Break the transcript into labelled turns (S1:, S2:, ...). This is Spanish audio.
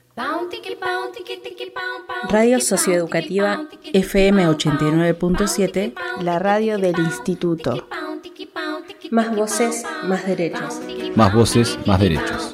S1: Radio Socioeducativa FM 89.7, la radio del Instituto. Más voces, más derechos.
S2: Más voces, más derechos.